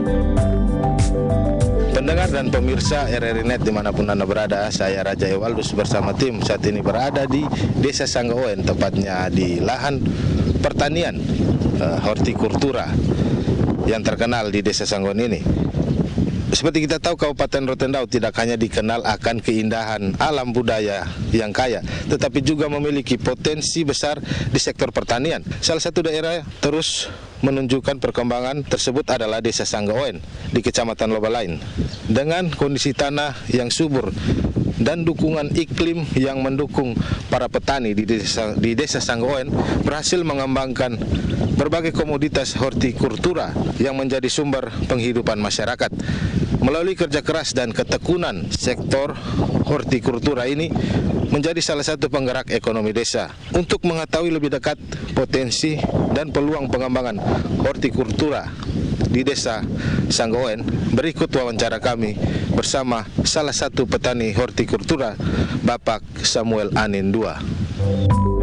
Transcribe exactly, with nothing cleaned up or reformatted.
Pendengar dan pemirsa R R I Net dimanapun Anda berada, saya Raja Ewaldus bersama tim saat ini berada di Desa Sanggaoen, tepatnya di lahan pertanian uh, hortikultura yang terkenal di Desa Sanggaoen ini. Seperti kita tahu, Kabupaten Rotendao tidak hanya dikenal akan keindahan alam budaya yang kaya, tetapi juga memiliki potensi besar di sektor pertanian. Salah satu daerah terus menunjukkan perkembangan tersebut adalah Desa Sanggaoen di Kecamatan Lobalain. Dengan kondisi tanah yang subur dan dukungan iklim yang mendukung, para petani di desa, di desa Sanggaoen berhasil mengembangkan berbagai komoditas hortikultura yang menjadi sumber penghidupan masyarakat. Melalui kerja keras dan ketekunan, sektor hortikultura ini menjadi salah satu penggerak ekonomi desa. Untuk mengetahui lebih dekat potensi dan peluang pengembangan hortikultura di Desa Sanggaoen, berikut wawancara kami bersama salah satu petani hortikultura, Bapak Samuel Anindua.